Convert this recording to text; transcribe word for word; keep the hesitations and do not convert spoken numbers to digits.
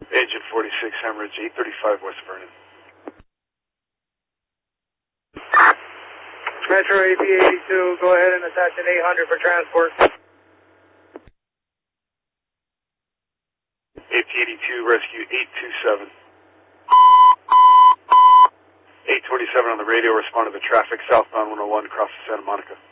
Agent forty-six, hemorrhage, eight thirty-five West Vernon. Metro A P eighty-two, go ahead and attach an eight hundred for transport. A P eighty-two, rescue eight two seven. eight twenty-seven on the radio, respond to the traffic southbound one oh one across the Santa Monica.